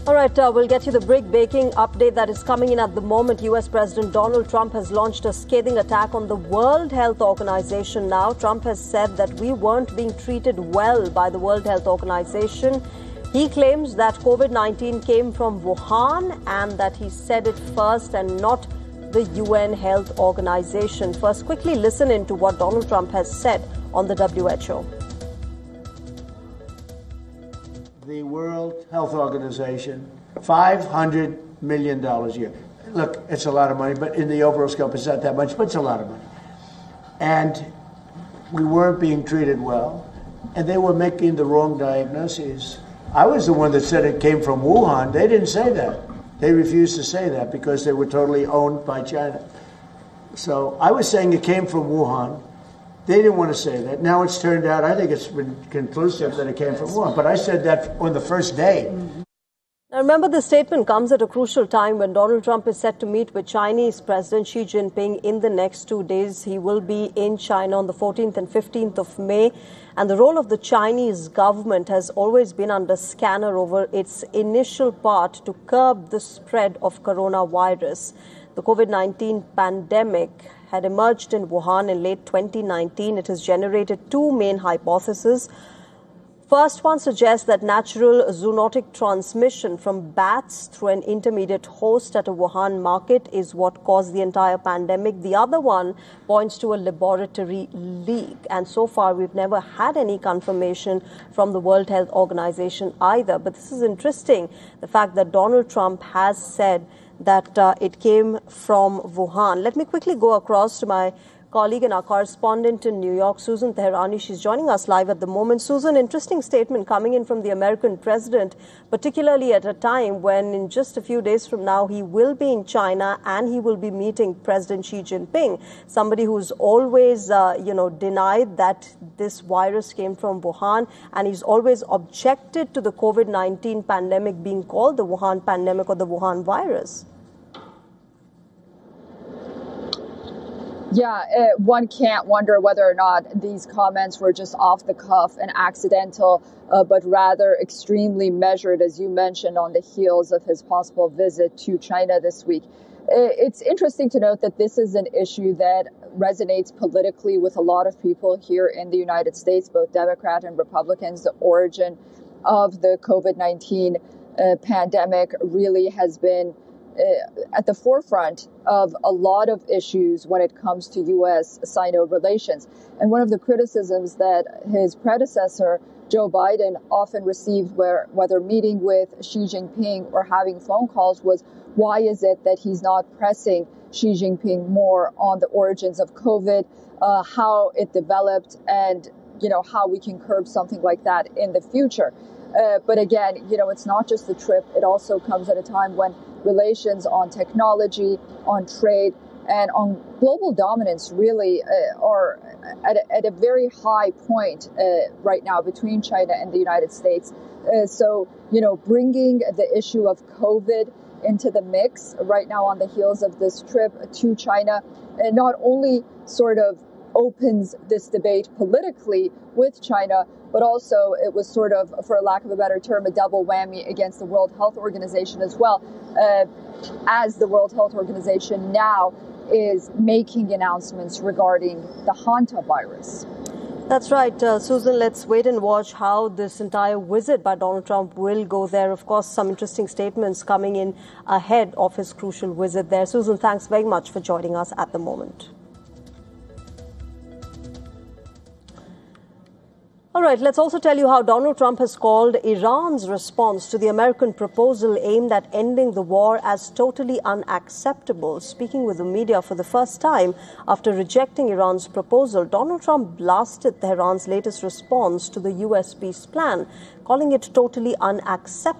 All right, we'll get you the breaking update that is coming in at the moment. U.S. President Donald Trump has launched a scathing attack on the World Health Organization now. Trump has said that we weren't being treated well by the World Health Organization. He claims that COVID-19 came from Wuhan and that he said it first and not the UN Health Organization. First, quickly listen in to what Donald Trump has said on the WHO. The World Health Organization, $500 million a year. Look, it's a lot of money, but in the overall scope, it's not that much, but it's a lot of money. And we weren't being treated well, and they were making the wrong diagnoses. I was the one that said it came from Wuhan. They didn't say that. They refused to say that because they were totally owned by China. So I was saying it came from Wuhan. They didn't want to say that. Now it's turned out, I think it's been conclusive that it came from Wuhan. But I said that on the first day. Now remember, this statement comes at a crucial time when Donald Trump is set to meet with Chinese President Xi Jinping in the next 2 days. He will be in China on the 14th and 15th of May. And the role of the Chinese government has always been under scanner over its initial part to curb the spread of coronavirus. The COVID-19 pandemic had emerged in Wuhan in late 2019. It has generated two main hypotheses. First one suggests that natural zoonotic transmission from bats through an intermediate host at a Wuhan market is what caused the entire pandemic. The other one points to a laboratory leak. And so far, we've never had any confirmation from the World Health Organization either. But this is interesting, the fact that Donald Trump has said that it came from Wuhan. Let me quickly go across to my colleague and our correspondent in New York, Susan Teherani. She's joining us live at the moment. Susan, interesting statement coming in from the American president, particularly at a time when in just a few days from now, he will be in China and he will be meeting President Xi Jinping, somebody who's always, denied that this virus came from Wuhan, and he's always objected to the COVID-19 pandemic being called the Wuhan pandemic or the Wuhan virus. Yeah, one can't wonder whether or not these comments were just off the cuff and accidental, but rather extremely measured, as you mentioned, on the heels of his possible visit to China this week. It's interesting to note that this is an issue that resonates politically with a lot of people here in the United States, both Democrat and Republicans. The origin of the COVID-19 pandemic really has been at the forefront of a lot of issues when it comes to U.S.-Sino relations. And one of the criticisms that his predecessor, Joe Biden, often received, whether meeting with Xi Jinping or having phone calls, was why is it that he's not pressing Xi Jinping more on the origins of COVID, how it developed, and how we can curb something like that in the future. But again, it's not just the trip. It also comes at a time when relations on technology, on trade, and on global dominance really are at a very high point right now between China and the United States. So, bringing the issue of COVID into the mix right now on the heels of this trip to China, not only sort of opens this debate politically with China, but also it was sort of, for lack of a better term, a double whammy against the World Health Organization as well, as the World Health Organization now is making announcements regarding the hantavirus. That's right, Susan. Let's wait and watch how this entire visit by Donald Trump will go there. Of course, some interesting statements coming in ahead of his crucial visit there. Susan, thanks very much for joining us at the moment. All right, let's also tell you how Donald Trump has called Iran's response to the American proposal aimed at ending the war as totally unacceptable. Speaking with the media for the first time after rejecting Iran's proposal, Donald Trump blasted Tehran's latest response to the U.S. peace plan, calling it totally unacceptable.